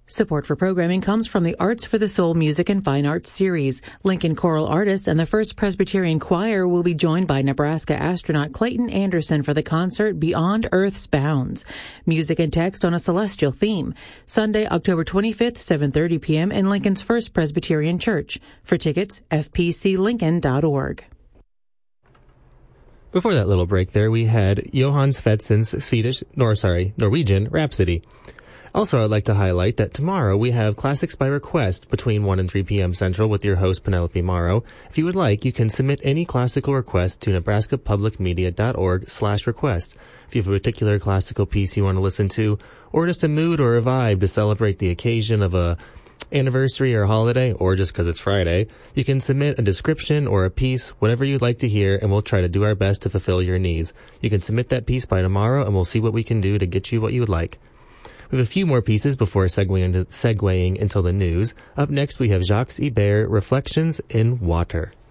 Support for programming comes from the Arts for the Soul Music and Fine Arts Series. Lincoln Choral Artists and the First Presbyterian Choir will be joined by Nebraska astronaut Clayton Anderson for the concert Beyond Earth's Bounds. Music and text on a celestial theme. Sunday, October 25th, 7:30 p.m. in Lincoln's First Presbyterian Church. For tickets, fpclincoln.org. Before that little break there, we had Johann Svedsen's Norwegian Rhapsody. Also, I'd like to highlight that tomorrow we have Classics by Request between 1 and 3 p.m. Central with your host, Penelope Morrow. If you would like, you can submit any classical request to nebraskapublicmedia.org/request. If you have a particular classical piece you want to listen to, or just a mood or a vibe to celebrate the occasion of a anniversary or holiday, or just because it's Friday, you can submit a description or a piece, whatever you'd like to hear, and we'll try to do our best to fulfill your needs. You can submit that piece by tomorrow, and we'll see what we can do to get you what you would like. We have a few more pieces before segueing until the news. Up next, we have Jacques Ibert, Reflections in Water.